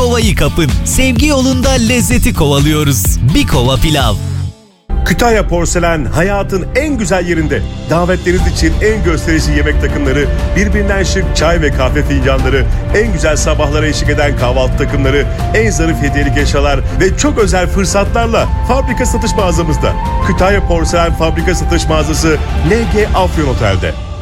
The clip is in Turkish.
kovayı kapın. Sevgi yolunda lezzeti kovalıyoruz. Bir kova pilav. Kütahya Porselen hayatın en güzel yerinde. Davetleriniz için en gösterişli yemek takımları, birbirinden şık çay ve kahve fincanları, en güzel sabahlara eşlik eden kahvaltı takımları, en zarif hediyelik eşyalar ve çok özel fırsatlarla fabrika satış mağazamızda. Kütahya Porselen Fabrika Satış Mağazası LG Afyon Otel'de.